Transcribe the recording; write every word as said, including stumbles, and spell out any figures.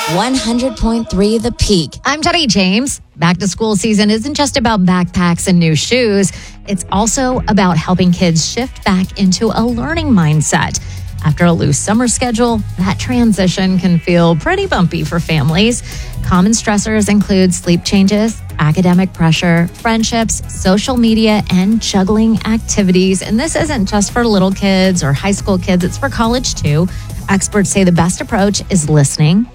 one hundred point three The Peak. I'm Jenny James. Back to school season isn't just about backpacks and new shoes. It's also about helping kids shift back into a learning mindset. After a loose summer schedule, that transition can feel pretty bumpy for families. Common stressors include sleep changes, academic pressure, friendships, social media, and juggling activities. And this isn't just for little kids or high school kids, it's for college too. Experts say the best approach is listening,